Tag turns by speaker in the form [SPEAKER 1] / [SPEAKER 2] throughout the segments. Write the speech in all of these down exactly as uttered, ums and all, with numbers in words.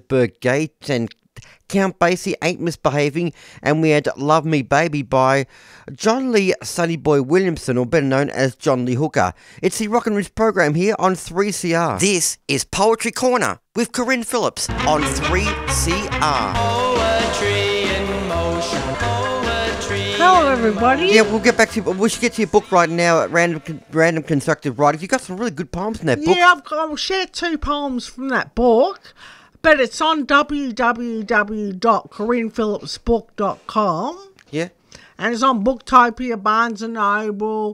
[SPEAKER 1] Bird Gates and Count Basie Ain't Misbehaving, and we had Love Me Baby by John Lee Sonny Boy Williamson, or better known as John Lee Hooker. It's the Rock and Ridge program here on three C R. This is Poetry Corner with Corinne Phillips on three C R.
[SPEAKER 2] Poetry in motion, poetry.
[SPEAKER 3] Hello, everybody.
[SPEAKER 1] Yeah, we'll get back to we should get to your book right now at Random Random Constructive Writings. You've got some really good poems in that book.
[SPEAKER 3] Yeah, I've got, I'll share two poems from that book, but it's on w w w dot corinne phillips book dot com.
[SPEAKER 1] Yeah.
[SPEAKER 3] And it's on Booktopia, Barnes and Noble,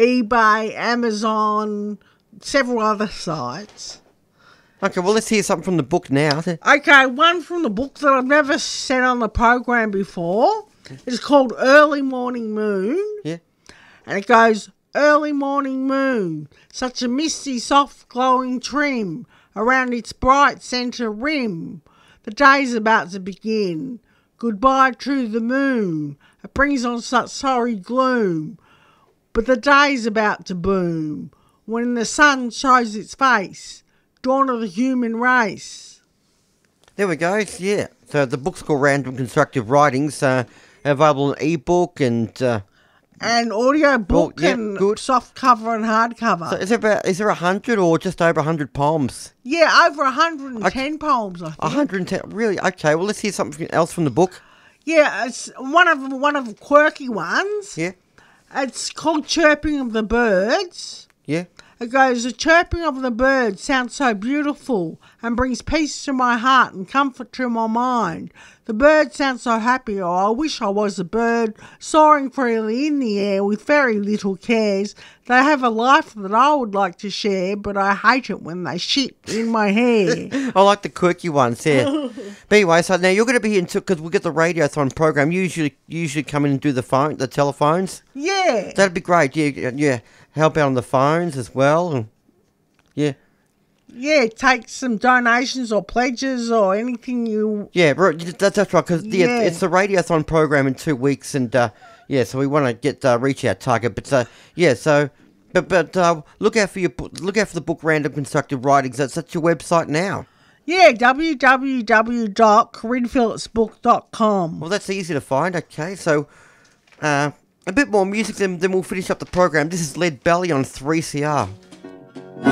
[SPEAKER 3] eBay, Amazon, several other sites.
[SPEAKER 1] Okay, well, let's hear something from the book now.
[SPEAKER 3] Okay, one from the book that I've never said on the program before. It's called Early Morning Moon.
[SPEAKER 1] Yeah.
[SPEAKER 3] And it goes, Early morning moon, such a misty, soft, glowing trim around its bright centre rim. The day's about to begin. Goodbye to the moon. It brings on such sorry gloom. But the day's about to boom when the sun shows its face. Dawn of the human race.
[SPEAKER 1] There we go. Yeah. So the book's called Random Constructive Writings. Uh, available in ebook and uh,
[SPEAKER 3] and audio book
[SPEAKER 1] oh, yeah,
[SPEAKER 3] and
[SPEAKER 1] good.
[SPEAKER 3] soft cover and hardcover.
[SPEAKER 1] So is there about is there a hundred or just over a hundred poems?
[SPEAKER 3] Yeah, over a hundred and ten
[SPEAKER 1] Okay.
[SPEAKER 3] poems. I think.
[SPEAKER 1] A hundred and ten. Really? Okay. Well, let's hear something else from the book.
[SPEAKER 3] Yeah, it's one of one of the quirky ones.
[SPEAKER 1] Yeah.
[SPEAKER 3] It's called Chirping of the Birds.
[SPEAKER 1] Yeah.
[SPEAKER 3] It goes, the chirping of the birds sounds so beautiful and brings peace to my heart and comfort to my mind. The birds sound so happy, oh, I wish I was a bird, soaring freely in the air with very little cares. They have a life that I would like to share, but I hate it when they shit in my hair.
[SPEAKER 1] I like the quirky ones, yeah. But anyway, so now you're going to be into, because we get the Radiothon program, you usually, you usually come in and do the phone, the telephones.
[SPEAKER 3] Yeah.
[SPEAKER 1] That'd be great, yeah, yeah. Help out on the phones as well, and yeah.
[SPEAKER 3] Yeah, take some donations or pledges or anything you...
[SPEAKER 1] Yeah, right, that's, that's right, because yeah.
[SPEAKER 3] Yeah.
[SPEAKER 1] it's the Radiothon program in two weeks, and uh, yeah, so we want to get uh, reach our target, but uh, yeah, so but but uh, look out for your bo- look out for the book Random Constructive Writings. That's at your website now.
[SPEAKER 3] Yeah, w w w dot corinne phillips book dot com.
[SPEAKER 1] Well, that's easy to find. Okay, so uh, a bit more music, then then we'll finish up the program. This is Lead Belly on three C R.